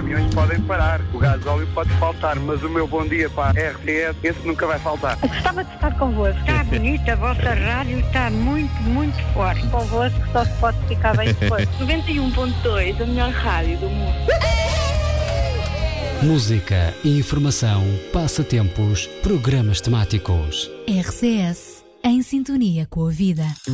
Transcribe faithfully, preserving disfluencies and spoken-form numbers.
caminhões podem parar, o gasóleo pode faltar, mas o meu bom dia para a R T S, esse nunca vai faltar. Gostava de estar convosco. Está bonita, a vossa rádio está muito, muito forte. Convosco só se pode ficar bem depois. noventa e um ponto dois, a melhor rádio do mundo. Música, informação, passatempos, programas temáticos. R C S, em sintonia com a vida.